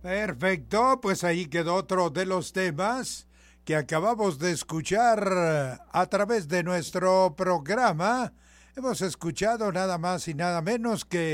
Perfecto, pues ahí quedó otro de los temas que acabamos de escuchar a través de nuestro programa. Hemos escuchado nada más y nada menos que